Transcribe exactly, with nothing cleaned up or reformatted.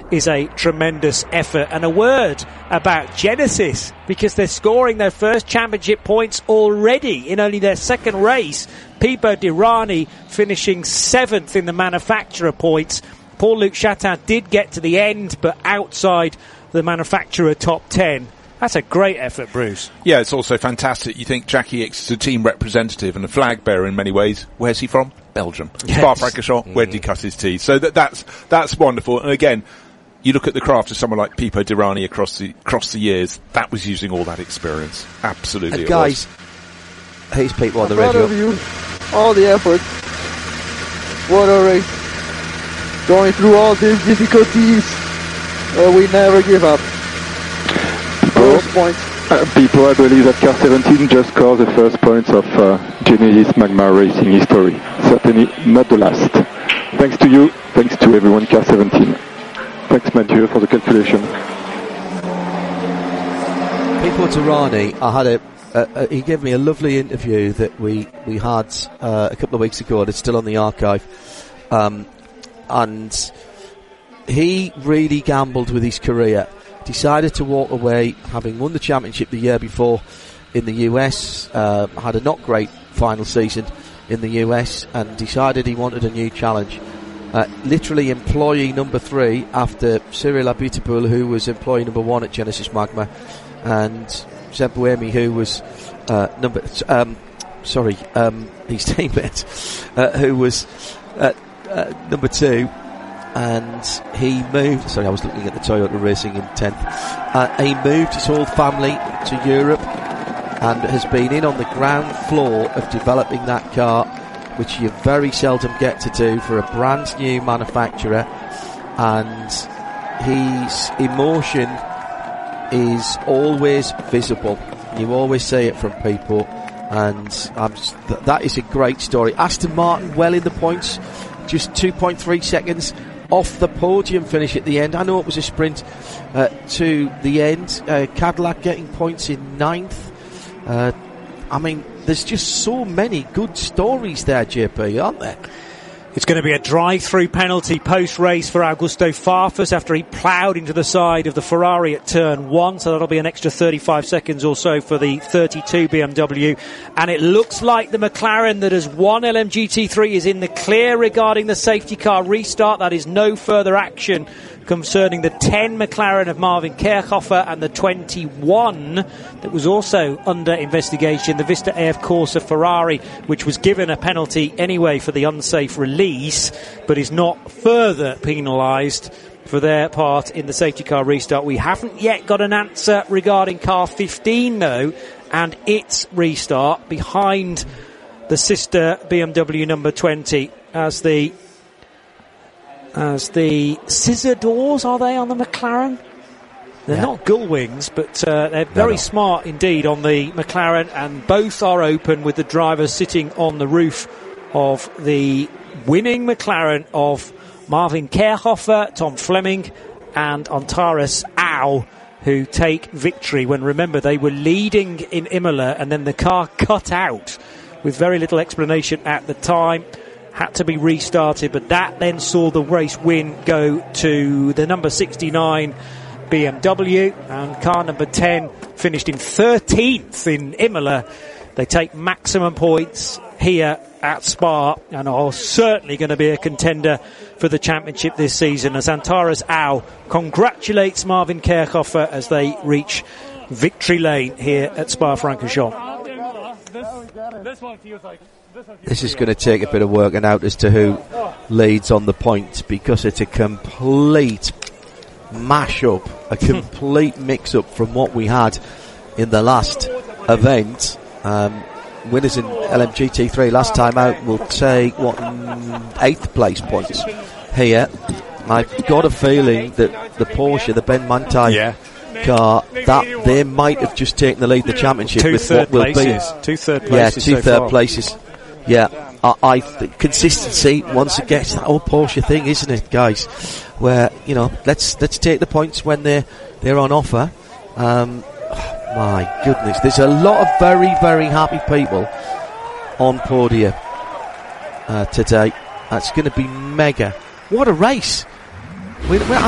is a tremendous effort. And a word about Genesis, because they're scoring their first championship points already in only their second race. Pipo Derani finishing seventh in the manufacturer points. Paul-Luc Chatin did get to the end, but outside the manufacturer top ten. That's a great effort, Bruce. Yeah, it's also fantastic. You think Jackie Ickx is a team representative and a flag bearer in many ways. Where's he from? Belgium. Yes. Spa-Francorchamps, Mm. where did he cut his teeth? So that, that's that's wonderful. And again, you look at the craft of someone like Pipo Derani across the across the years. That was using all that experience. Absolutely, And it guys, was. here's Pipo on the Proud radio. of you, all the effort. What a race! Going through all these difficulties, uh, we never give up. First points. Uh, people, I believe that car seventeen just scored the first points of uh, Genesis Magma Racing history. Certainly not the last. Thanks to you, thanks to everyone, car seventeen. Thanks, Mathieu, for the calculation. Pipo Derani, I had a, a, a, he gave me a lovely interview that we, we had uh, a couple of weeks ago, and it's still on the archive. Um, and he really gambled with his career. Decided to walk away, having won the championship the year before in the U S, uh, had a not great final season in the U S, and decided he wanted a new challenge. Uh, literally employee number three after Cyril Abiteboul, who was employee number one at Genesis Magma, and Seb Buemi, who was uh, number um, sorry um, his teammate, uh, who was uh, uh, number two. And he moved, sorry, I was looking at the Toyota Racing in tenth. Uh, he moved his whole family to Europe and has been in on the ground floor of developing that car, which you very seldom get to do for a brand new manufacturer. And his emotion is always visible. You always see it from people. And I'm just, th- that is a great story. Aston Martin well in the points, just two point three seconds off the podium finish at the end. I know it was a sprint uh, to the end. Uh, Cadillac getting points in ninth. Uh, I mean, there's just so many good stories there, J P, aren't there? It's going to be a drive-through penalty post-race for Augusto Farfus after he ploughed into the side of the Ferrari at turn one, so that'll be an extra thirty-five seconds or so for the thirty-two B M W. And it looks like the McLaren that has won L M G T three is in the clear regarding the safety car restart. That is no further action concerning the ten McLaren of Marvin Kerchhofer and the twenty-one that was also under investigation, the Vista A F Corsa Ferrari, which was given a penalty anyway for the unsafe release, but is not further penalised for their part in the safety car restart. We haven't yet got an answer regarding car fifteen, though, and its restart behind the sister B M W number twenty as the as the scissor doors, are they, on the McLaren? They're Yeah. not gull wings, but uh, they're very no. smart indeed on the McLaren, and both are open with the driver sitting on the roof of the winning McLaren of Marvin Kerchhofer, Tom Fleming and Antares Au, who take victory when, remember, they were leading in Imola and then the car cut out with very little explanation at the time. Had to be restarted, but that then saw the race win go to the number sixty-nine B M W, and car number ten finished in thirteenth in Imola. They take maximum points here at Spa and are certainly going to be a contender for the championship this season, as Antares Au congratulates Marvin Kerchhofer as they reach victory lane here at Spa-Francorchamps. This one feels like This is going to take a bit of working out as to who leads on the points, because it's a complete mash-up, a complete mix-up from what we had in the last event. Um, winners in L M G T three last time out will take, what, eighth place points here. I've got a feeling that the Porsche, the Ben Mantai Yeah. car, that they might have just taken the lead in the championship Two with third what will places. be Two third yeah, places. two so third far. places. Yeah, I, I th- consistency once again. It's that old Porsche thing, isn't it, guys? Where, you know, let's let's take the points when they're they're on offer. Um, my goodness, there's a lot of very very happy people on podium uh, today. That's going to be mega. What a race! We, we,